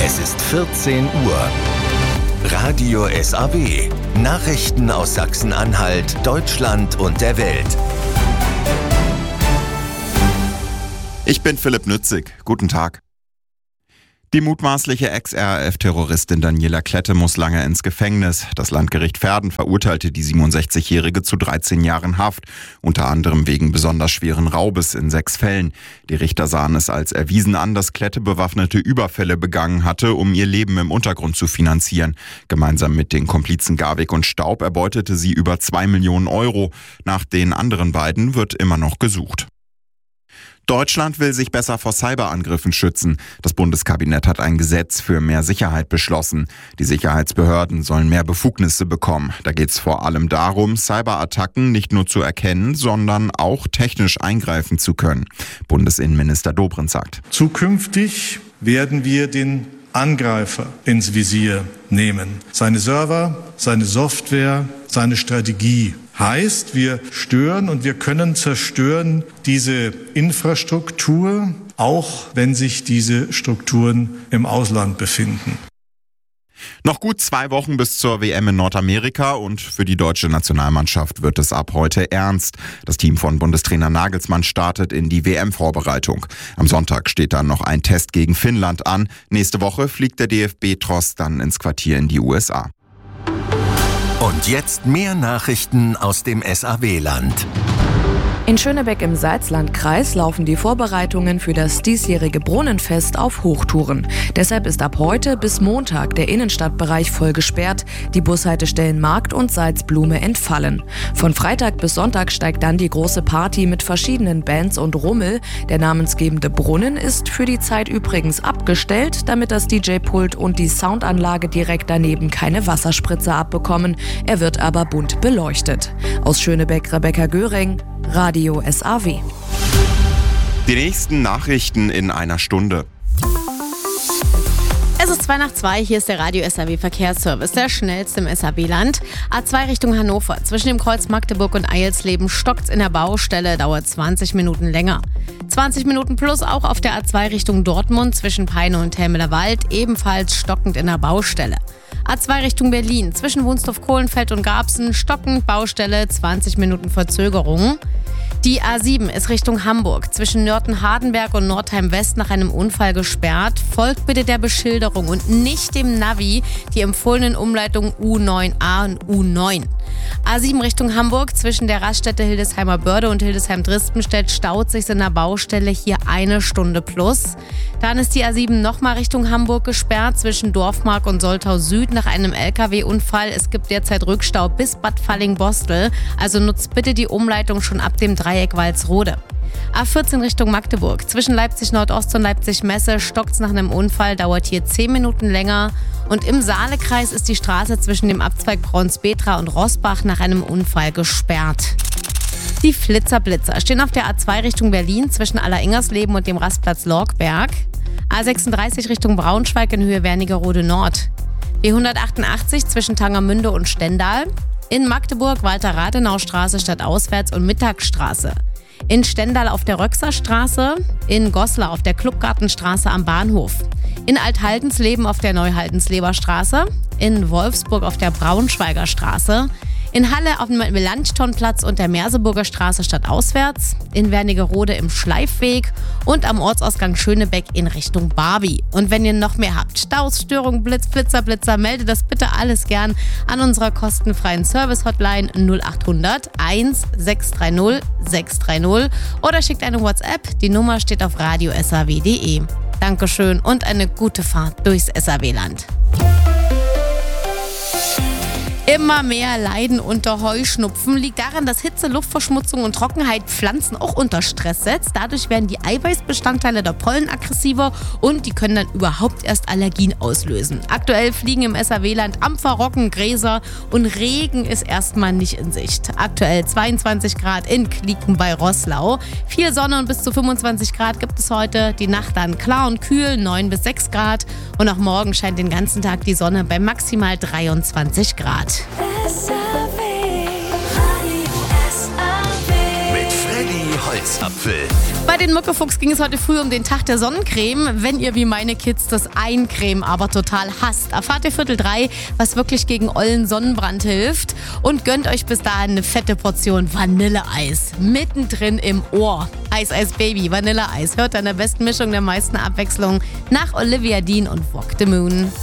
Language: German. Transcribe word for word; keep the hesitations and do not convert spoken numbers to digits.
Es ist vierzehn Uhr. Radio S A W. Nachrichten aus Sachsen-Anhalt, Deutschland und der Welt. Ich bin Philipp Nützig. Guten Tag. Die mutmaßliche Ex-R A F-Terroristin Daniela Klette muss lange ins Gefängnis. Das Landgericht Verden verurteilte die siebenundsechzigjährige zu dreizehn Jahren Haft, unter anderem wegen besonders schweren Raubes in sechs Fällen. Die Richter sahen es als erwiesen an, dass Klette bewaffnete Überfälle begangen hatte, um ihr Leben im Untergrund zu finanzieren. Gemeinsam mit den Komplizen Garwig und Staub erbeutete sie über zwei Millionen Euro. Nach den anderen beiden wird immer noch gesucht. Deutschland will sich besser vor Cyberangriffen schützen. Das Bundeskabinett hat ein Gesetz für mehr Sicherheit beschlossen. Die Sicherheitsbehörden sollen mehr Befugnisse bekommen. Da geht es vor allem darum, Cyberattacken nicht nur zu erkennen, sondern auch technisch eingreifen zu können. Bundesinnenminister Dobrindt sagt: Zukünftig werden wir den Angreifer ins Visier nehmen. Seine Server, seine Software, seine Strategie. Heißt, wir stören und wir können zerstören diese Infrastruktur, auch wenn sich diese Strukturen im Ausland befinden. Noch gut zwei Wochen bis zur W M in Nordamerika und für die deutsche Nationalmannschaft wird es ab heute ernst. Das Team von Bundestrainer Nagelsmann startet in die W M-Vorbereitung. Am Sonntag steht dann noch ein Test gegen Finnland an. Nächste Woche fliegt der D F B-Tross dann ins Quartier in die U S A. Und jetzt mehr Nachrichten aus dem S A W-Land. In Schönebeck im Salzlandkreis laufen die Vorbereitungen für das diesjährige Brunnenfest auf Hochtouren. Deshalb ist ab heute bis Montag der Innenstadtbereich voll gesperrt, die Bushaltestellen Markt und Salzblume entfallen. Von Freitag bis Sonntag steigt dann die große Party mit verschiedenen Bands und Rummel. Der namensgebende Brunnen ist für die Zeit übrigens abgestellt, damit das D J-Pult und die Soundanlage direkt daneben keine Wasserspritze abbekommen. Er wird aber bunt beleuchtet. Aus Schönebeck Rebecca Göring, Radio S A W. Die nächsten Nachrichten in einer Stunde. Es ist zwei nach zwei, hier ist der Radio S A W Verkehrsservice, der schnellste im S A W-Land. A zwei Richtung Hannover, zwischen dem Kreuz Magdeburg und Eilsleben stockt's in der Baustelle, dauert zwanzig Minuten länger. zwanzig Minuten plus auch auf der A zwei Richtung Dortmund, zwischen Peine und Helmelerwald, ebenfalls stockend in der Baustelle. A zwei Richtung Berlin, zwischen Wunstorf-Kohlenfeld und Garbsen, stockend Baustelle, zwanzig Minuten Verzögerung. Die A sieben ist Richtung Hamburg, zwischen Nörten-Hardenberg und Nordheim-West nach einem Unfall gesperrt. Folgt bitte der Beschilderung und nicht dem Navi, die empfohlenen Umleitungen U neun a und U neun. A sieben Richtung Hamburg, zwischen der Raststätte Hildesheimer Börde und Hildesheim-Dristenstedt staut sich in der Baustelle hier eine Stunde plus. Dann ist die A sieben nochmal Richtung Hamburg gesperrt, zwischen Dorfmark und Soltau Süd nach einem L K W-Unfall. Es gibt derzeit Rückstau bis Bad Falling-Bostel, also nutzt bitte die Umleitung schon ab dem Dreieck Walsrode. A vierzehn Richtung Magdeburg, zwischen Leipzig Nordost und Leipzig Messe stockt's nach einem Unfall, dauert hier zehn Minuten länger. Und im Saalekreis ist die Straße zwischen dem Abzweig Braunspetra und Rossbach nach einem Unfall gesperrt. Die Flitzerblitzer stehen auf der A zwei Richtung Berlin zwischen Alleringers-Leben und dem Rastplatz Lorgberg. A sechsunddreißig Richtung Braunschweig in Höhe Wernigerode Nord. B hundertachtundachtzig zwischen Tangermünde und Stendal. In Magdeburg Walter-Rathenau-Straße stadtauswärts und Mittagsstraße. In Stendal auf der Röxerstraße, in Goslar auf der Clubgartenstraße am Bahnhof, in Althaldensleben auf der Neuhaldensleber Straße, in Wolfsburg auf der Braunschweiger Straße, in Halle auf dem Melanchthonplatz und der Merseburger Straße stadtauswärts, in Wernigerode im Schleifweg und am Ortsausgang Schönebeck in Richtung Barbie. Und wenn ihr noch mehr habt, Staus, Störungen, Blitz, Blitzer, Blitzer, meldet das bitte alles gern an unserer kostenfreien Service-Hotline null achthundert eins sechs drei null sechs drei null oder schickt eine WhatsApp. Die Nummer steht auf radio s a w punkt d e. Dankeschön und eine gute Fahrt durchs S A W-Land. Immer mehr leiden unter Heuschnupfen. Liegt daran, dass Hitze, Luftverschmutzung und Trockenheit Pflanzen auch unter Stress setzt. Dadurch werden die Eiweißbestandteile der Pollen aggressiver und die können dann überhaupt erst Allergien auslösen. Aktuell fliegen im S A W-Land Ampfer, Rocken, Gräser und Regen ist erstmal nicht in Sicht. Aktuell zweiundzwanzig Grad in Klieken bei Roßlau. Viel Sonne und bis zu fünfundzwanzig Grad gibt es heute. Die Nacht dann klar und kühl, neun bis sechs Grad. Und auch morgen scheint den ganzen Tag die Sonne bei maximal dreiundzwanzig Grad. Mit Freddy Holz. Schmelzapfel. Bei den Muckefuchs ging es heute früh um den Tag der Sonnencreme. Wenn ihr wie meine Kids das Eincreme aber total hasst, erfahrt ihr Viertel drei, was wirklich gegen ollen Sonnenbrand hilft. Und gönnt euch bis dahin eine fette Portion Vanilleeis. Mittendrin im Ohr. Eis, Eis, Baby, Vanilleeis. Hört an der besten Mischung der meisten Abwechslung nach Olivia Dean und Walk the Moon.